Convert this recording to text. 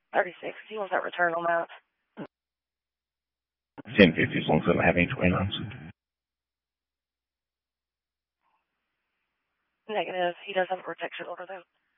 36. He wants that return on that. 1050 as long as I don't have any 29s. Negative. He does have a protection order, though.